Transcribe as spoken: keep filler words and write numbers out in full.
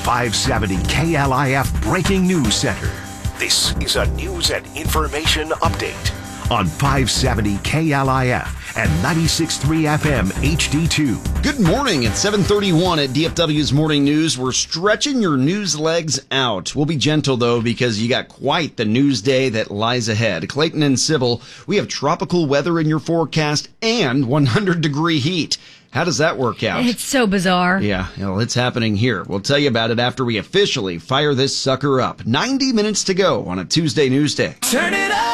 five seventy K L I F Breaking News Center. This is a news and information update on five seventy K L I F and ninety-six point three F M H D two. Good morning. At seven thirty-one at D F W's Morning News. We're stretching your news legs out. We'll be gentle, though, because you got quite the news day that lies ahead. Clayton and Sybil, we have tropical weather in your forecast and one hundred degree heat. How does that work out? It's so bizarre. Yeah, well, it's happening here. We'll tell you about it after we officially fire this sucker up. ninety minutes to go on a Tuesday news day. Turn it up.